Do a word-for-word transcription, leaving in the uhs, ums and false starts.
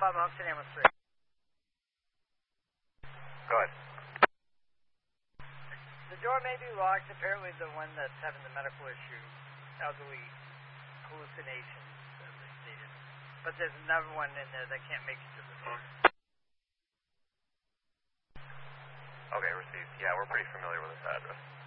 Bob Huntington, ambulance three. Go ahead. The door may be locked, apparently the one that's having the medical issue, elderly hallucinations, as they stated. But there's another one in there that can't make it to the door. Okay, received. Yeah, we're pretty familiar with this address.